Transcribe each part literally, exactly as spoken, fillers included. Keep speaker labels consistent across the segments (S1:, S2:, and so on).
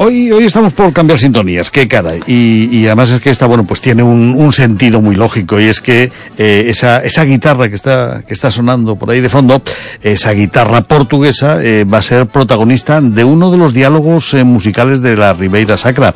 S1: hoy, hoy estamos por cambiar sintonías, qué caray. Y, y además es que esta, bueno, pues tiene un, un sentido muy lógico, y es que eh, esa, esa guitarra que está, que está sonando por ahí de fondo, esa guitarra portuguesa, eh, va a ser protagonista de uno de los diálogos eh, musicales de la Ribeira Sacra.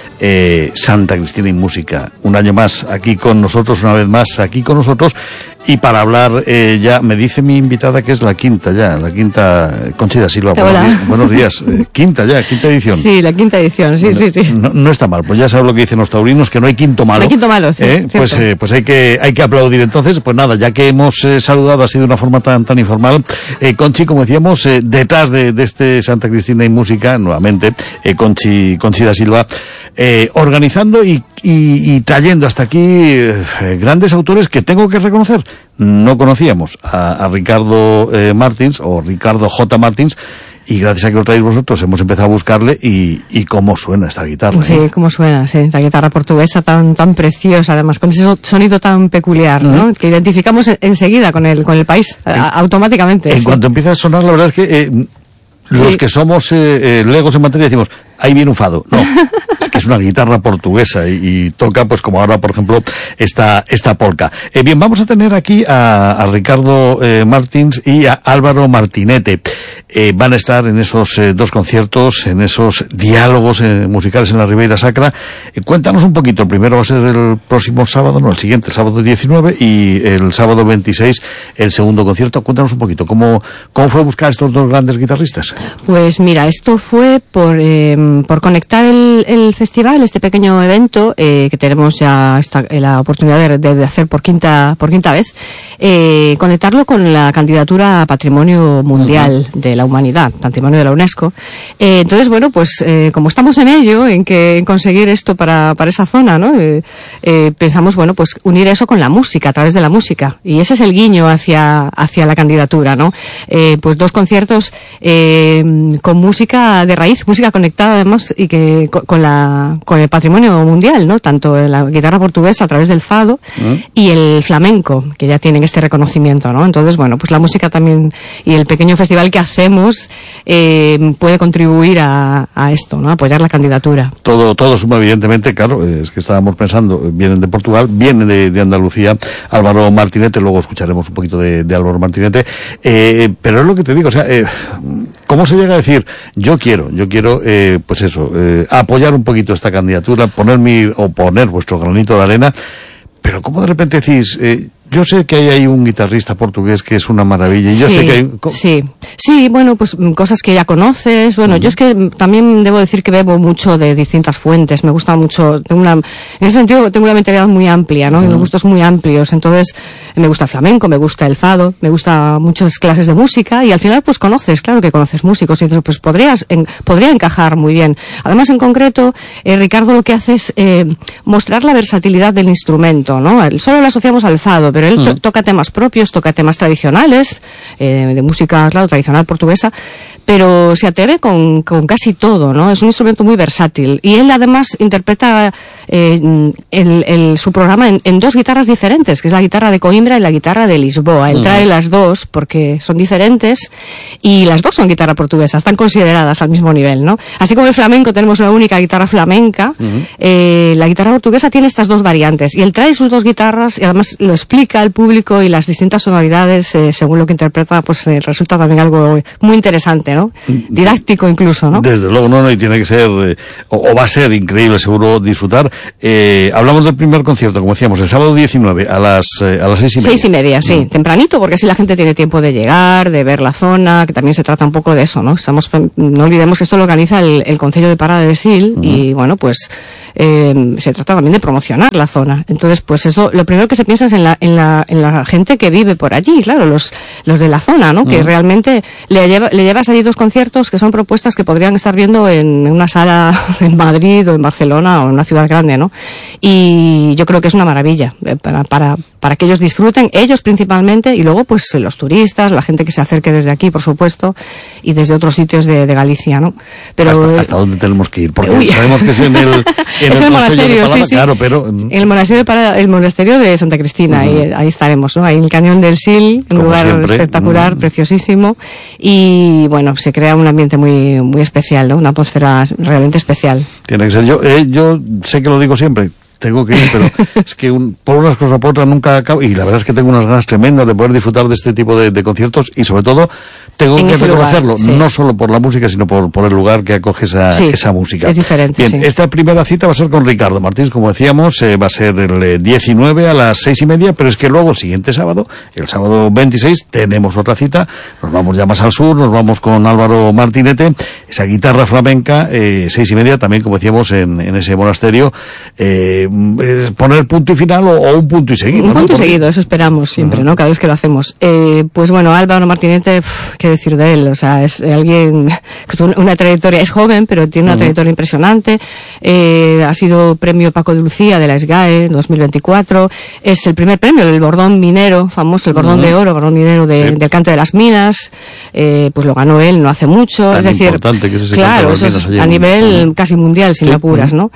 S1: Eh, Santa Cristina y Música, un año más aquí con nosotros, una vez más aquí con nosotros, y para hablar eh, ya, me dice mi invitada que es la quinta ya, la quinta, Conchi da Silva.
S2: Hola.
S1: Buenos días, buenos días. Eh, quinta ya, quinta edición.
S2: Sí, la quinta edición, sí,
S1: no,
S2: sí, sí.
S1: No, no está mal, pues ya sabes lo que dicen los taurinos, que no hay quinto malo.
S2: No hay quinto malo, sí.
S1: ¿Eh? Pues, eh, pues hay que, hay que aplaudir. Entonces, pues nada, ya que hemos eh, saludado así de una forma tan, tan informal, eh, Conchi, como decíamos, eh, detrás de, de este Santa Cristina y Música, nuevamente, eh, Conchi, Conchi da Silva, eh, organizando Y, y, y trayendo hasta aquí eh, grandes autores que tengo que reconocer. No conocíamos a, a Ricardo eh, Martins, o Ricardo J. Martins, y gracias a que lo traéis vosotros hemos empezado a buscarle, y, y cómo suena esta guitarra.
S2: Sí,
S1: ¿eh?
S2: cómo suena, sí, la guitarra portuguesa tan tan preciosa, además, con ese sonido tan peculiar, ¿no? Uh-huh. Que identificamos enseguida con el con el país, en, a, automáticamente.
S1: En
S2: sí.
S1: cuanto empieza a sonar, la verdad es que eh, los sí. que somos eh, eh, legos en materia decimos, ahí viene un fado. No, es que es una guitarra portuguesa y, y toca, pues como ahora, por ejemplo, esta esta polca. Eh, bien, vamos a tener aquí a, a Ricardo eh, Martins y a Álvaro Martinete. Eh, van a estar en esos eh, dos conciertos, en esos diálogos eh, musicales en la Ribeira Sacra. Eh, cuéntanos un poquito. El primero va a ser el próximo sábado, no, el siguiente, el sábado diecinueve, y el sábado veintiséis, el segundo concierto. Cuéntanos un poquito, ¿cómo, cómo fue buscar estos dos grandes guitarristas?
S2: Pues mira, esto fue por... Eh, por conectar el, el festival, este pequeño evento eh, que tenemos ya esta, la oportunidad de, de, de hacer por quinta por quinta vez, eh, conectarlo con la candidatura a Patrimonio Mundial uh-huh. de la Humanidad, Patrimonio de la UNESCO. Eh, entonces, bueno, pues eh, como estamos en ello, en que en conseguir esto para para esa zona, ¿no? Eh, eh, pensamos, bueno, pues unir eso con la música, a través de la música, y ese es el guiño hacia hacia la candidatura, ¿no? Eh, pues dos conciertos eh, con música de raíz, música conectada además, y que con la con el patrimonio mundial, ¿no? Tanto la guitarra portuguesa a través del fado ¿Mm? y el flamenco, que ya tienen este reconocimiento, ¿no? Entonces, bueno, pues la música también y el pequeño festival que hacemos eh, puede contribuir a, a esto, ¿no? A apoyar la candidatura.
S1: Todo todo suma, evidentemente, claro, es que estábamos pensando, vienen de Portugal, vienen de, de Andalucía, Álvaro Martinete, luego escucharemos un poquito de, de Álvaro Martinete, eh, pero es lo que te digo, o sea, eh, ¿cómo se llega a decir, yo quiero, yo quiero, eh, pues eso, eh, apoyar un poquito esta candidatura, poner mi, o poner vuestro granito de arena, pero ¿cómo de repente decís, eh, yo sé que hay ahí un guitarrista portugués que es una maravilla, y yo sí, sé que hay...
S2: Sí, sí, bueno, pues cosas que ya conoces, bueno, uh-huh. yo es que también debo decir que bebo mucho de distintas fuentes, me gusta mucho, tengo una, en ese sentido tengo una mentalidad muy amplia, ¿no? Uh-huh. Y los gustos muy amplios, entonces me gusta el flamenco, me gusta el fado, me gusta muchas clases de música, y al final pues conoces, claro que conoces músicos, y entonces pues podrías, en, podría encajar muy bien. Además, en concreto, eh, Ricardo lo que hace es eh, mostrar la versatilidad del instrumento, ¿no? Solo lo asociamos al fado, pero él to- uh-huh. toca temas propios, toca temas tradicionales, eh, de música, claro, tradicional portuguesa, pero se atreve con, con casi todo, ¿no? Es un instrumento muy versátil. Y él además interpreta eh, el, el, su programa en, en dos guitarras diferentes, que es la guitarra de Coimbra y la guitarra de Lisboa. Él uh-huh. trae las dos porque son diferentes, y las dos son guitarra portuguesa, están consideradas al mismo nivel, ¿no? Así como el flamenco tenemos una única guitarra flamenca, uh-huh. eh, la guitarra portuguesa tiene estas dos variantes, y él trae sus dos guitarras y además lo explica al público, y las distintas sonoridades, eh, según lo que interpreta, pues eh, resulta también algo muy interesante, ¿no? Didáctico incluso, ¿no?
S1: Desde luego, no, no, y tiene que ser, eh, o, o va a ser increíble, seguro, disfrutar. Eh, hablamos del primer concierto, como decíamos, el sábado diecinueve, a las, eh, a las seis y media.
S2: Seis y media, sí, no. tempranito, porque así la gente tiene tiempo de llegar, de ver la zona, que también se trata un poco de eso, ¿no? Estamos, no olvidemos que esto lo organiza el, el Concello de Parada de Sil, uh-huh. y bueno, pues, eh, se trata también de promocionar la zona. Entonces, pues eso, lo primero que se piensa es en la, en la, en la gente que vive por allí, claro, los, los de la zona, ¿no? Uh-huh. Que realmente le lleva, le llevas allí dos conciertos que son propuestas que podrían estar viendo en una sala en Madrid o en Barcelona o en una ciudad grande, ¿no? Y yo creo que es una maravilla para, para, para que ellos disfruten, ellos principalmente, y luego pues los turistas, la gente que se acerque desde aquí, por supuesto, y desde otros sitios de, de Galicia, ¿no?
S1: Pero ¿Hasta, ¿Hasta dónde tenemos que ir? Porque uy. sabemos que es en el, en
S2: es
S1: el,
S2: el monasterio,
S1: Palada,
S2: sí, sí.
S1: Claro, pero...
S2: El monasterio, para, el monasterio de Santa Cristina, uh-huh. ahí, ahí estaremos, ¿no? Ahí en el Cañón del Sil, un lugar siempre. espectacular, uh-huh. preciosísimo, y bueno, se crea un ambiente muy, muy especial, ¿no? Una atmósfera realmente especial.
S1: Tiene que ser. Yo, eh, yo sé que lo digo siempre, tengo que ir, pero es que un, por unas cosas o por otras nunca acabo, y la verdad es que tengo unas ganas tremendas de poder disfrutar de este tipo de, de conciertos, y sobre todo tengo en que reconocerlo, sí. no solo por la música, sino por, por el lugar que acoge esa,
S2: sí,
S1: esa música.
S2: Es diferente.
S1: Bien,
S2: sí.
S1: esta primera cita va a ser con Ricardo Martins, como decíamos, eh, va a ser el eh, diecinueve a las seis y media, pero es que luego el siguiente sábado, el sábado veintiséis, tenemos otra cita, nos vamos ya más al sur, nos vamos con Álvaro Martinete, esa guitarra flamenca, eh, seis y media, también como decíamos en, en ese monasterio, eh, eh, poner punto y final o, o un punto y seguido.
S2: Un
S1: ¿no?
S2: punto y
S1: Porque...
S2: seguido, eso esperamos siempre, uh-huh. ¿no? Cada vez que lo hacemos. Eh, pues bueno, Álvaro Martinete, pff, qué decir de él, o sea, es alguien que tuvo una trayectoria, es joven, pero tiene una uh-huh. trayectoria impresionante, eh, ha sido premio Paco de Lucía de la S G A E en dos mil veinticuatro, es el primer premio del bordón minero, famoso, el bordón uh-huh. de oro, bordón minero de, sí. del canto de las minas, eh, pues lo ganó él no hace mucho,
S1: Tan
S2: es decir,
S1: que es ese
S2: claro, eso es a nivel uh-huh. casi mundial, si me apuras, uh-huh. ¿no?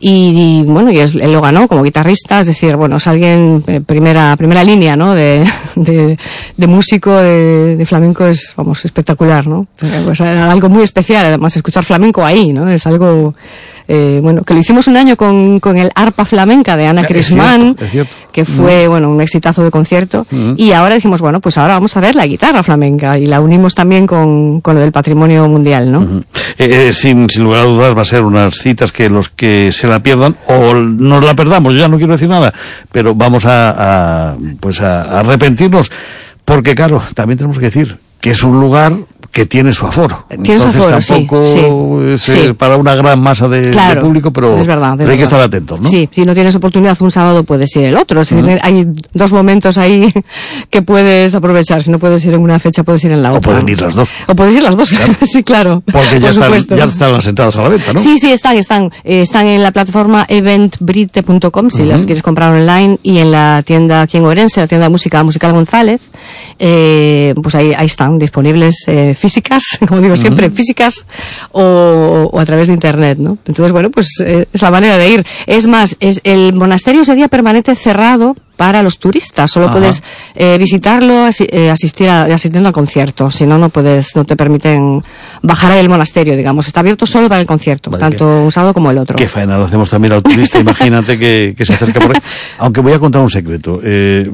S2: Y, y bueno, y él, él lo ganó como guitarrista, es decir, bueno, es alguien, eh, primera, primera línea, ¿no? De, de, de músico, de, de flamenco es, vamos, espectacular, ¿no? Pues algo muy especial, además, escuchar flamenco ahí, ¿no? Es algo, eh, bueno, que lo hicimos un año con, con el arpa flamenca de Ana Crismán, que fue, mm. bueno, un exitazo de concierto, mm. y ahora dijimos, bueno, pues ahora vamos a ver la guitarra flamenca, y la unimos también con, con lo del patrimonio mundial, ¿no?
S1: Mm-hmm. Eh, eh, sin, sin lugar a dudas va a ser unas citas que los que se la pierdan, o nos la perdamos, yo ya no quiero decir nada, pero vamos a, a pues a, a arrepentirnos, porque claro, también tenemos que decir que es un lugar que tiene su aforo.
S2: Tiene su aforo,
S1: tampoco
S2: sí,
S1: es
S2: sí.
S1: Eh, para una gran masa de,
S2: claro,
S1: de público, pero
S2: es verdad, es
S1: hay
S2: verdad.
S1: que estar atentos, ¿no?
S2: Sí, si no tienes oportunidad un sábado puedes ir el otro. Es decir, uh-huh. hay dos momentos ahí que puedes aprovechar. Si no puedes ir en una fecha, puedes ir en la
S1: o
S2: otra.
S1: O pueden ir las dos.
S2: O puedes ir las dos, claro. sí, claro.
S1: Porque ya,
S2: por
S1: están, ya están las entradas a la venta, ¿no?
S2: Sí, sí, están, están. Eh, están en la plataforma eventbrite punto com, si uh-huh. las quieres comprar online, y en la tienda aquí en Ourense, la tienda de música Musical González, eh, pues ahí, ahí están disponibles eh, físicas, como digo siempre, uh-huh. físicas o, o a través de internet, ¿no? Entonces, bueno, pues eh, es la manera de ir. Es más, es el monasterio ese día permanece cerrado para los turistas. Solo Ajá. puedes eh, visitarlo, asi- eh, asistir a, asistiendo al concierto. Si no, no puedes, no te permiten bajar del monasterio, digamos. Está abierto solo para el concierto, vale, tanto que, un sábado como el otro.
S1: Qué faena lo hacemos también al turista. Imagínate que, que se acerca por ahí. Aunque voy a contar un secreto. Eh,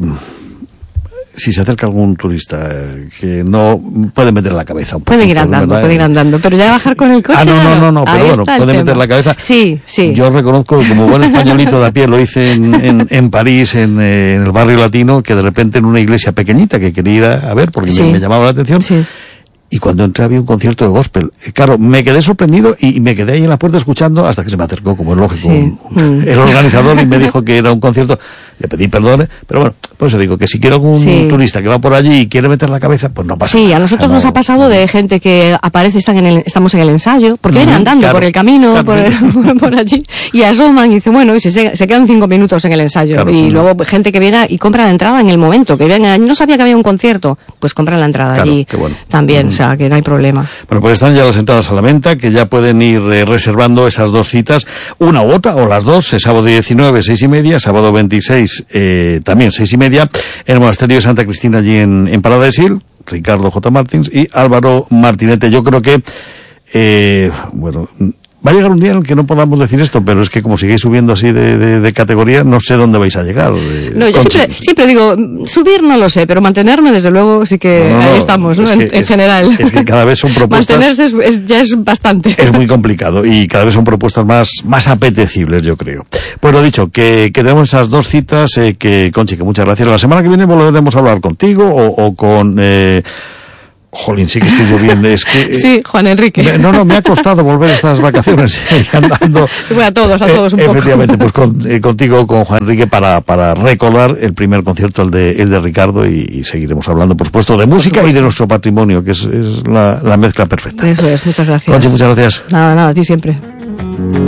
S1: si se acerca algún turista eh, que no puede meter la cabeza un poco.
S2: Puede ir andando, ¿verdad? puede ir andando, pero ya bajar con el coche.
S1: Ah, no, no, no, no, pero
S2: ahí
S1: bueno, puede meter la cabeza.
S2: Sí, sí.
S1: Yo reconozco, como buen españolito de a pie, lo hice en, en, en París, en, eh, en el barrio latino, que de repente en una iglesia pequeñita que quería ir a, a ver porque sí. me, me llamaba la atención. Sí. Y cuando entré había un concierto de gospel. Claro, me quedé sorprendido y, y me quedé ahí en la puerta escuchando hasta que se me acercó, como es lógico, sí. un, el organizador, y me dijo que era un concierto. Le pedí perdón, pero bueno, por eso digo que si quiero algún sí. turista que va por allí y quiere meter la cabeza, pues no pasa
S2: sí,
S1: nada.
S2: Sí, a nosotros no, nos ha pasado no. de gente que aparece, están en el, estamos en el ensayo, porque uh-huh, vienen andando
S1: claro,
S2: por el camino,
S1: claro.
S2: por, el, por allí, y asoman y dicen, bueno, y se, se quedan cinco minutos en el ensayo. Claro, y uh-huh. luego gente que viene y compra la entrada en el momento, que viene, no sabía que había un concierto, pues compran la entrada claro, allí bueno. también, uh-huh. o sea, que no hay problema.
S1: Bueno, pues están ya las entradas a la venta, que ya pueden ir eh, reservando esas dos citas, una u otra, o las dos, eh, sábado diecinueve, seis y media, sábado veintiséis, eh, también seis y media, en el monasterio de Santa Cristina, allí en, en Parada de Sil, Ricardo J. Martins y Álvaro Martinete. Yo creo que, eh, bueno, va a llegar un día en el que no podamos decir esto, pero es que como sigáis subiendo así de, de, de categoría, no sé dónde vais a llegar. De,
S2: no, yo siempre, siempre digo, subir no lo sé, pero mantenerme, desde luego, sí que no, no, ahí estamos, ¿no? En, en
S1: es,
S2: general.
S1: Es que cada vez son propuestas...
S2: Mantenerse es, es, ya es bastante.
S1: Es muy complicado y cada vez son propuestas más, más apetecibles, yo creo. Pues lo dicho, que, que tenemos esas dos citas, eh, que, Conchi, que muchas gracias. La semana que viene volveremos a hablar contigo o, o con... Eh, Jolín, sí que estoy yo bien, es que...
S2: Sí, Juan Enrique.
S1: Me, no, no, me ha costado volver estas vacaciones andando...
S2: Bueno, a todos, a todos un
S1: eh,
S2: poco.
S1: Efectivamente, pues con, eh, contigo, con Juan Enrique, para, para recordar el primer concierto, el de, el de Ricardo, y, y seguiremos hablando, por supuesto, de música y de nuestro patrimonio, que es, es la, la mezcla perfecta.
S2: Eso es, muchas gracias.
S1: Conchi, muchas gracias.
S2: Nada, nada, a ti siempre.